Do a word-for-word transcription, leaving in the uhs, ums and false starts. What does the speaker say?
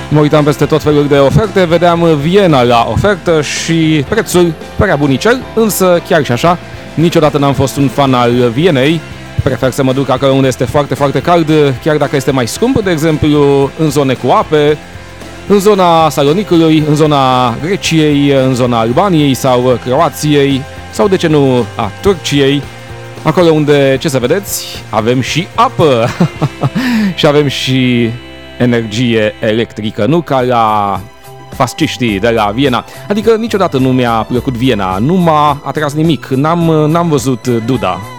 Mă uitam peste tot felul de oferte, vedeam Viena la ofertă și prețul părea bunicel, însă chiar și așa, niciodată n-am fost un fan al Vienei. Prefer să mă duc acolo unde este foarte, foarte cald, chiar dacă este mai scump, de exemplu în zone cu ape, în zona Salonicului, în zona Greciei, în zona Albaniei sau Croației, sau de ce nu a Turciei, acolo unde, ce să vedeți, avem și apă și avem și energie electrică, nu ca la fasciștii de la Viena. Adică niciodată nu mi-a plăcut Viena, nu m-a atras nimic, n-am, n-am văzut Duda.